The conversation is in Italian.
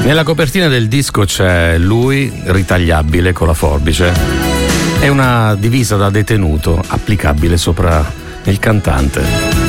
Nella copertina del disco c'è lui ritagliabile con la forbice e una divisa da detenuto applicabile sopra il cantante.